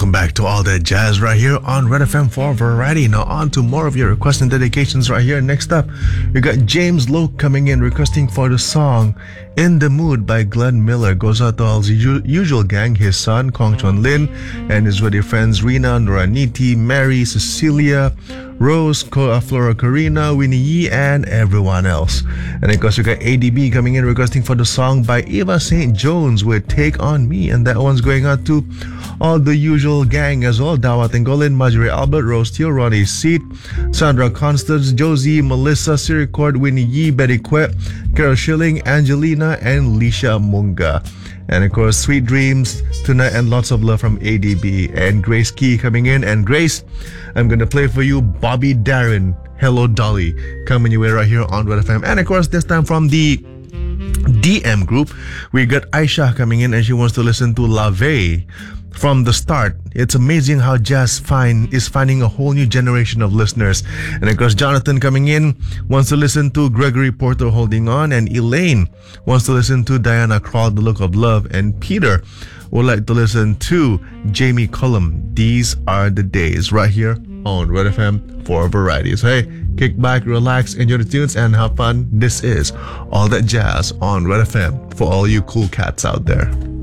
welcome back to All That Jazz right here on Red FM for Variety. Now on to more of your requests and dedications right here. Next up, we got James Loke coming in requesting for the song In the Mood by Glenn Miller. Goes out to all the usual gang, his son Kong Chun Lin and his wedding friends Rina, Noraniti, Mary, Cecilia, Rose, Flora Karina, Winnie Yee, and everyone else. And of course, we got ADB coming in requesting for the song by Eva St. Jones with Take On Me. And that one's going out to all the usual gang as well. Dawa Tengolin, Marjorie Albert, Rose Teal, Ronnie Seat, Sandra Constance, Josie, Melissa, Siricord, Winnie Yee, Betty Quet, Carol Schilling, Angelina, and Lisha Munga. And of course, Sweet Dreams tonight and lots of love from ADB. And Grace Key coming in. And Grace, I'm going to play for you Bobby Darin, Hello Dolly, coming your way right here on Red FM. And of course, this time from the DM group, we got Aisha coming in and she wants to listen to La Veille from the start. It's amazing how jazz is finding a whole new generation of listeners. And of course, Jonathan coming in wants to listen to Gregory Porter, Holding On, and Elaine wants to listen to Diana Krall, The Look of Love, and Peter would like to listen to Jamie Cullum, These Are the Days, right here on Red FM for Variety. So hey, kick back, relax, enjoy the tunes, and have fun. This is All That Jazz on Red FM for all you cool cats out there.